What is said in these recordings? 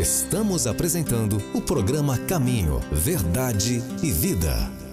Estamos apresentando o programa Caminho, Verdade e Vida.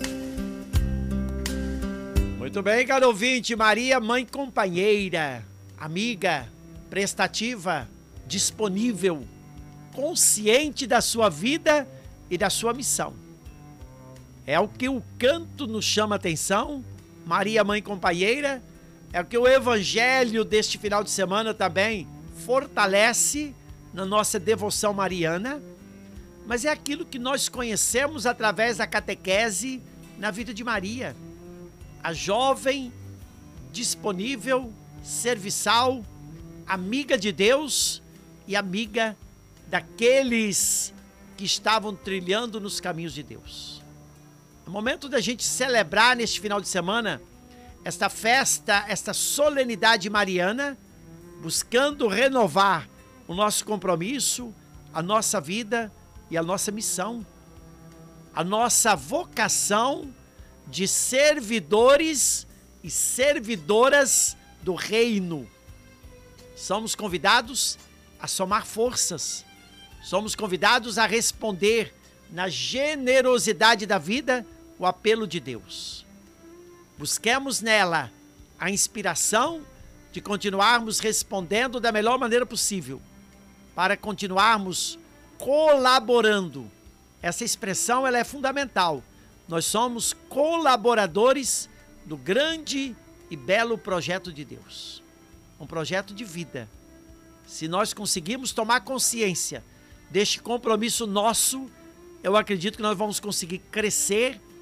Muito bem, caro ouvinte, Maria, mãe companheira, amiga, prestativa, disponível, consciente da sua vida e da sua missão. É o que o canto nos chama a atenção, Maria, mãe companheira, é o que o evangelho deste final de semana também fortalece na nossa devoção mariana, mas é aquilo que nós conhecemos através da catequese na vida de Maria. A jovem, disponível, serviçal, amiga de Deus e amiga daqueles que estavam trilhando nos caminhos de Deus. É o momento da gente celebrar neste final de semana esta festa, esta solenidade mariana, buscando renovar o nosso compromisso, a nossa vida e a nossa missão, a nossa vocação de servidores e servidoras do reino. Somos convidados a somar forças, somos convidados a responder na generosidade da vida o apelo de Deus. Busquemos nela a inspiração de continuarmos respondendo da melhor maneira possível, para continuarmos colaborando. Essa expressão ela é fundamental. Nós somos colaboradores do grande e belo projeto de Deus. Um projeto de vida. Se nós conseguirmos tomar consciência deste compromisso nosso, eu acredito que nós vamos conseguir crescer